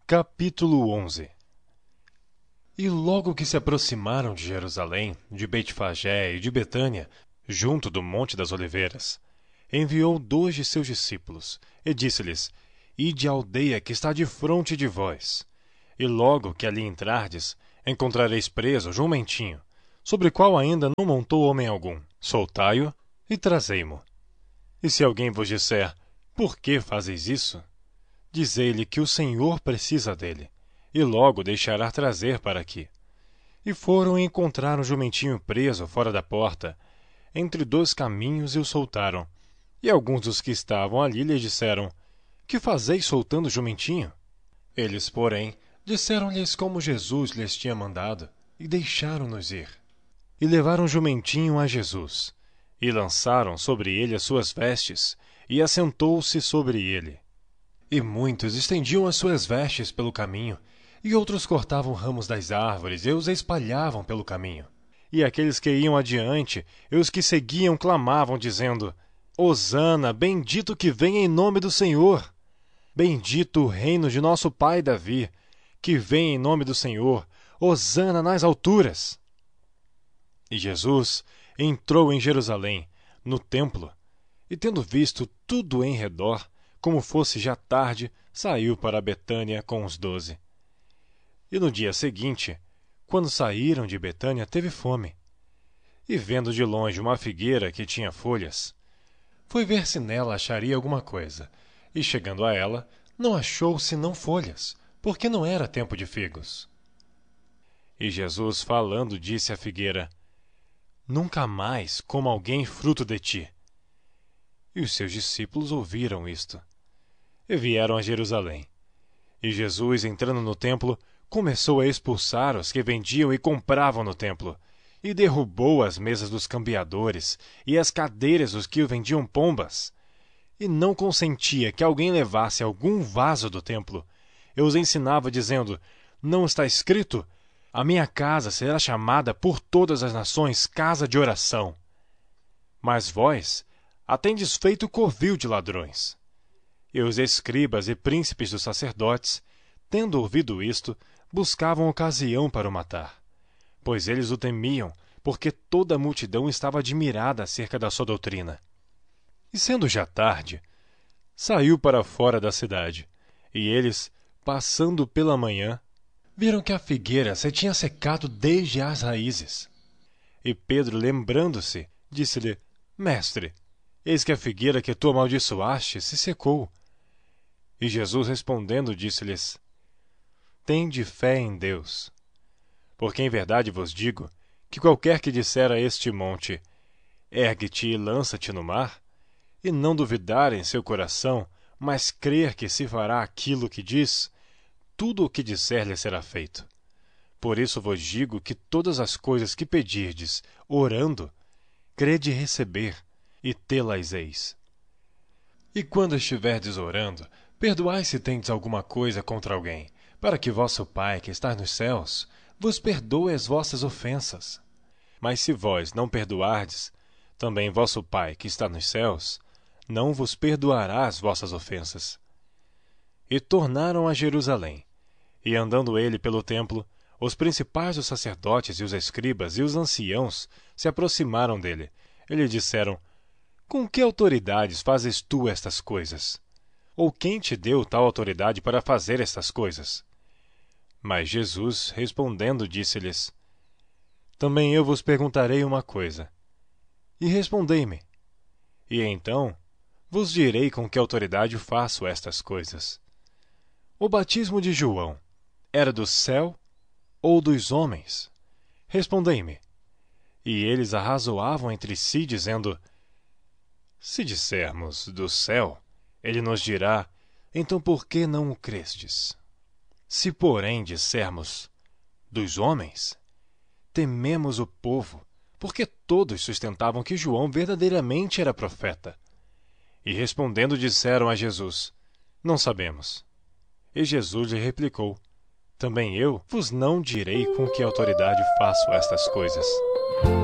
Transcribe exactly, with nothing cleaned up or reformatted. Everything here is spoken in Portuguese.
Capítulo onze. E logo que se aproximaram de Jerusalém, de Betfagé e de Betânia, junto do Monte das Oliveiras, enviou dois de seus discípulos, e disse-lhes: Ide à aldeia que está defronte de vós. E logo que ali entrardes, encontrareis preso jumentinho, sobre o qual ainda não montou homem algum. Soltai-o e trazei-mo. E se alguém vos disser: Por que fazeis isso? Dizei-lhe que o Senhor precisa dele, e logo deixará trazer para aqui. E foram e encontraram o jumentinho preso fora da porta, entre dois caminhos, e o soltaram. E alguns dos que estavam ali lhe disseram: Que fazeis soltando o jumentinho? Eles, porém, disseram-lhes como Jesus lhes tinha mandado, e deixaram-nos ir. E levaram o jumentinho a Jesus, e lançaram sobre ele as suas vestes, e assentou-se sobre ele. E muitos estendiam as suas vestes pelo caminho, e outros cortavam ramos das árvores e os espalhavam pelo caminho. E aqueles que iam adiante e os que seguiam clamavam, dizendo: Hosana, bendito que vem em nome do Senhor! Bendito o reino de nosso pai Davi, que vem em nome do Senhor! Hosana nas alturas! E Jesus entrou em Jerusalém, no templo, e tendo visto tudo em redor, como fosse já tarde, saiu para Betânia com os doze. E no dia seguinte, quando saíram de Betânia, teve fome. E vendo de longe uma figueira que tinha folhas, foi ver se nela acharia alguma coisa. E chegando a ela, não achou senão folhas, porque não era tempo de figos. E Jesus, falando, disse à figueira: Nunca mais coma alguém fruto de ti. E os seus discípulos ouviram isto. E vieram a Jerusalém. E Jesus, entrando no templo, começou a expulsar os que vendiam e compravam no templo, e derrubou as mesas dos cambiadores e as cadeiras dos que vendiam pombas. E não consentia que alguém levasse algum vaso do templo. E os ensinava, dizendo: Não está escrito: A minha casa será chamada por todas as nações casa de oração. Mas vós a tendes feito covil de ladrões. E os escribas e príncipes dos sacerdotes, tendo ouvido isto, buscavam ocasião para o matar, pois eles o temiam, porque toda a multidão estava admirada acerca da sua doutrina. E sendo já tarde, saiu para fora da cidade, e eles, passando pela manhã, viram que a figueira se tinha secado desde as raízes. E Pedro, lembrando-se, disse-lhe: Mestre, eis que a figueira que tu amaldiçoaste se secou. E Jesus, respondendo, disse-lhes: Tende fé em Deus. Porque em verdade vos digo que qualquer que disser a este monte: Ergue-te e lança-te no mar, e não duvidar em seu coração, mas crer que se fará aquilo que diz, tudo o que disser lhe será feito. Por isso vos digo que todas as coisas que pedirdes, orando, crede receber, e tê-las-eis. E quando estiverdes orando, perdoai se tendes alguma coisa contra alguém, para que vosso Pai, que está nos céus, vos perdoe as vossas ofensas. Mas se vós não perdoardes, também vosso Pai, que está nos céus, não vos perdoará as vossas ofensas. E tornaram a Jerusalém. E andando ele pelo templo, os principais dos sacerdotes e os escribas e os anciãos se aproximaram dele, e lhe disseram: Com que autoridades fazes tu estas coisas? Ou quem te deu tal autoridade para fazer estas coisas? Mas Jesus, respondendo, disse-lhes: Também eu vos perguntarei uma coisa. E respondei-me. E então vos direi com que autoridade faço estas coisas. O batismo de João era do céu ou dos homens? Respondei-me. E eles arrazoavam entre si, dizendo: Se dissermos do céu, ele nos dirá: Então por que não o crestes? Se, porém, dissermos dos homens, tememos o povo, porque todos sustentavam que João verdadeiramente era profeta. E respondendo disseram a Jesus: Não sabemos. E Jesus lhe replicou: Também eu vos não direi com que autoridade faço estas coisas.